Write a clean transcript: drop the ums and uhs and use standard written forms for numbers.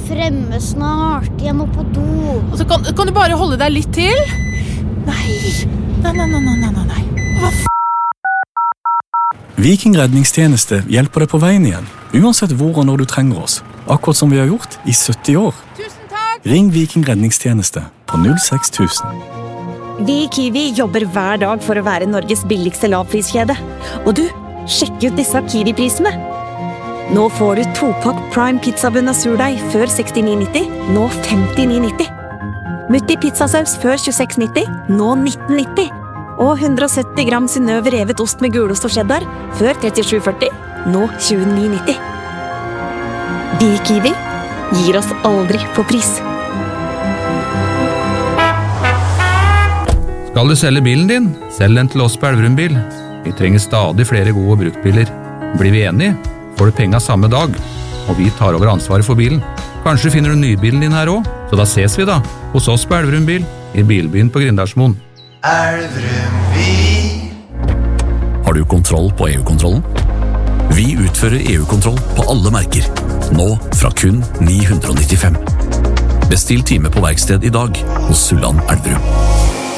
fremme snart. Jeg må på do. Og så kan du bare holde deg litt til? Nei. Hva Viking redningstjeneste hjelper deg på veien igjen, uansett hvor og når du trenger oss. Akkurat som vi har gjort i 70 år. Tusen takk! Ring Viking redningstjeneste på 06000. Vi i Kiwi jobber hver dag for å være Norges billigste lavpriskjede. Og du, sjekk ut disse Kiwi-prisene. Nå får du 2-pakk Prime pizzabunn av surdeig før 69,90, nå 59,90. Mutti pizzasaus før 26,90, nå 19,90. Og 170 gram Synnøve revet ost med gulost og cheddar før 37,40, nå 29,90. Vi i Kiwi gir oss aldri på pris. Skal du selge bilen din? Selg den til oss på Elverum Bil. Vi trenger stadig flere gode bruktbiler. Blir vi enige, får du penga samme dag, og vi tar over ansvaret for bilen. Kanskje finner du nybilen din her også, så da ses vi da, hos oss på Elverum Bil, i Bilbyen på Grindalsmoen. Elverum Bil. Har du kontroll på EU-kontrollen? Vi utfører EU-kontroll på alle merker. Nå fra kun 995. Bestill time på verksted i dag hos Sulland Elverum.